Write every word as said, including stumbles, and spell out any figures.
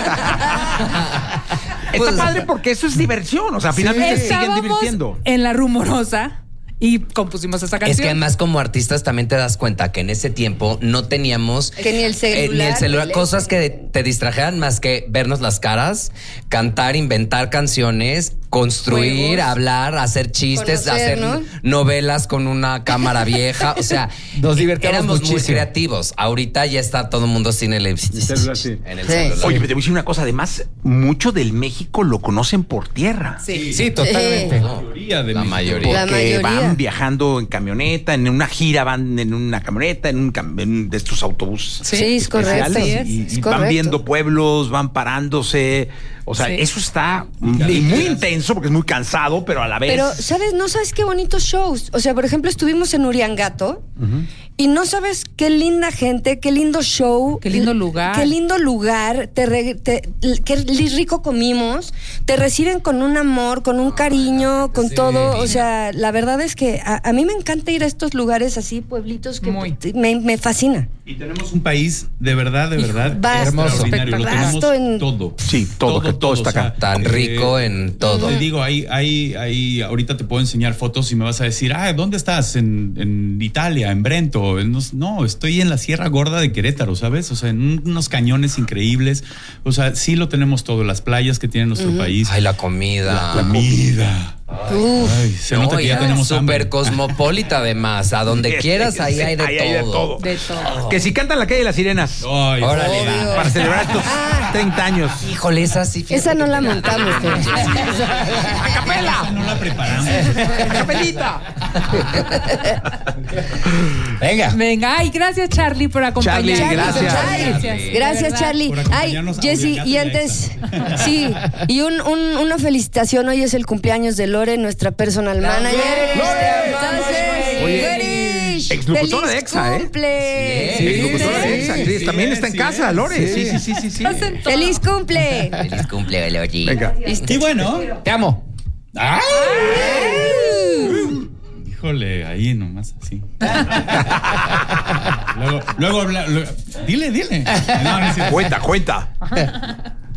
Está padre porque eso es diversión. O sea, finalmente se siguen divirtiendo. En La Rumorosa y compusimos esa canción. Es que además como artistas también te das cuenta que en ese tiempo no teníamos que ni el celular, eh, ni el celular cosas que te distrajeran más que vernos las caras, cantar, inventar canciones, construir, juegos, hablar, hacer chistes, conocer, hacer ¿no? novelas con una cámara vieja. O sea, nos divertíamos éramos muchísimo. muy creativos. Ahorita ya está todo el mundo sin el, el celular. Sí. En el sí. celular. Oye, te voy a decir una cosa. Además, mucho del México lo conocen por tierra. Sí, sí, totalmente. La mayoría de la México. mayoría. Porque La mayoría. van viajando en camioneta, en una gira van en una camioneta, en un cam en de estos autobuses. Sí, sí es correcto. Y, Es, y es van correcto. viendo pueblos, van parándose. O sea, sí. eso está muy, muy intenso porque es muy cansado, pero a la vez. Pero, ¿sabes? No sabes qué bonitos shows. O sea, por ejemplo, estuvimos en Uriangato uh-huh. y no sabes qué linda gente, qué lindo show. Qué lindo lugar. Qué lindo lugar. Te, re, te qué rico comimos. Te reciben con un amor, con un cariño, con sí. todo. O sea, la verdad es que a, a mí me encanta ir a estos lugares así, pueblitos, que me, me fascina. Y tenemos un país de verdad, de verdad, Basto, extraordinario. Lo tenemos en... todo. Sí, todo, todo, todo está acá. O sea, tan rico eh, en todo. Te digo, ahí, ahí, ahí, ahorita te puedo enseñar fotos y me vas a decir, ah, ¿dónde estás? En, en Italia, en Brento. En los, no, estoy en la Sierra Gorda de Querétaro, ¿sabes? O sea, en unos cañones increíbles. O sea, sí lo tenemos todo. Las playas que tiene nuestro uh-huh. país. Ay, la comida. La comida. Ay, Ay, se nota no, que ya tenemos super hambre. Cosmopolita además, a donde quieras ahí hay de, ahí todo. hay de todo. De todo. Que si cantan La Calle de las Sirenas. Ay, órale, para celebrar estos treinta años. Híjole, esa sí. Esa no la montamos. ¡A capela! Esa no la preparamos. ¡A capelita! Venga. Venga, ay, gracias Charlie por acompañarnos. Charlie, gracias. Charlie. Gracias, gracias Charlie. Ay, Jessy, y antes, sí, y un, un, una felicitación. Hoy es el cumpleaños de Lore, nuestra personal manager. ¡Lore! Oye, exlocutora de EXA, ¿eh? Sí, exlocutora de EXA. Sí, también está en casa, Lore. Sí, sí, sí, sí. sí. ¡Feliz cumple! ¡Feliz cumple, Lore! Venga. Y bueno, te amo. ¡Ay! Híjole, ahí nomás así. luego, luego habla. Luego, dile, dile. No, no es cuenta, cuenta.